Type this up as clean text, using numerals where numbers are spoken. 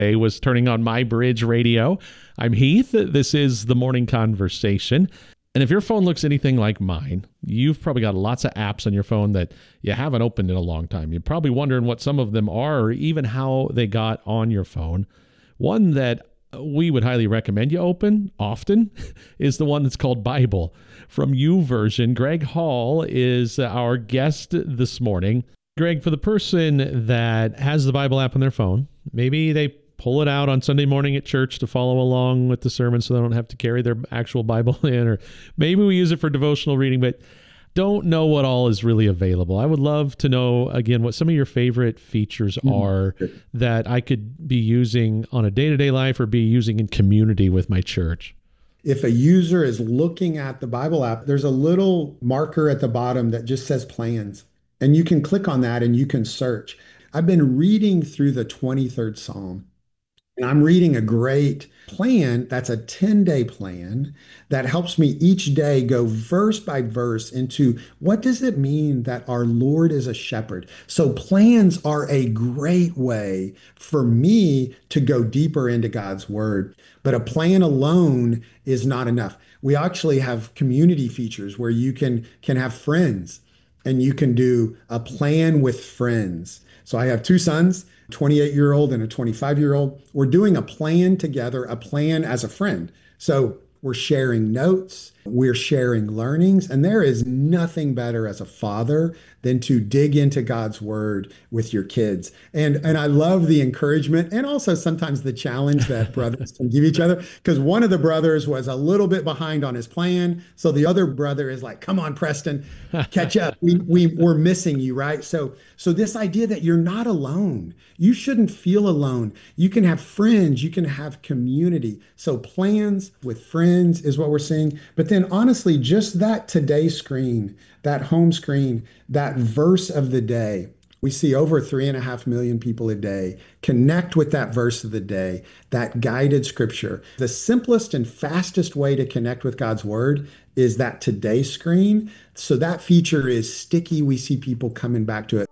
I was turning on My Bridge Radio. I'm Heath. This is the Morning Conversation. And if your phone looks anything like mine, you've probably got lots of apps on your phone that you haven't opened in a long time. You're probably wondering what some of them are or even how they got on your phone. One that we would highly recommend you open often is the one that's called Bible. From YouVersion, Greg Hall is our guest this morning. Greg, for the person that has the Bible app on their phone, maybe they pull it out on Sunday morning at church to follow along with the sermon so they don't have to carry their actual Bible in, or maybe we use it for devotional reading, but don't know what all is really available. I would love to know, again, what some of your favorite features are that I could be using on a day-to-day life or be using in community with my church. If a user is looking at the Bible app, there's a little marker at the bottom that just says plans. And you can click on that and you can search. I've been reading through the 23rd Psalm. And I'm reading a great plan that's a 10-day plan that helps me each day go verse by verse into what does it mean that our Lord is a shepherd. So plans are a great way for me to go deeper into God's word. But a plan alone is not enough. We actually have community features where you can have friends and you can do a plan with friends. So I have two sons, 28-year-old and a 25-year-old. We're doing a plan together, a plan as a friend. So we're sharing notes, we're sharing learnings, and there is nothing better as a father than to dig into God's word with your kids. And I love the encouragement and also sometimes the challenge that brothers can give each other, because one of the brothers was a little bit behind on his plan. So the other brother is like, come on, Preston, catch up. We're missing you, right? So this idea that you're not alone, you shouldn't feel alone. You can have friends, you can have community. So plans with friends is what we're seeing. But then honestly, just that today screen, that home screen, that verse of the day, we see over 3.5 million people a day connect with that verse of the day, that guided scripture. The simplest and fastest way to connect with God's word is that today screen. So that feature is sticky. We see people coming back to it.